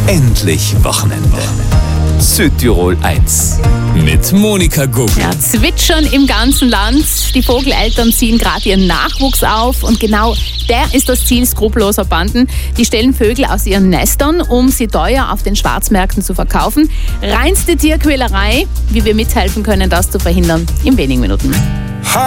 Endlich Wochenende. Südtirol 1 mit Monika Gugel. Ja, zwitschern im ganzen Land. Die Vogeleltern ziehen gerade ihren Nachwuchs auf und genau der ist das Ziel skrupelloser Banden. Die stellen Vögel aus ihren Nestern, um sie teuer auf den Schwarzmärkten zu verkaufen. Reinste Tierquälerei. Wie wir mithelfen können, das zu verhindern, in wenigen Minuten.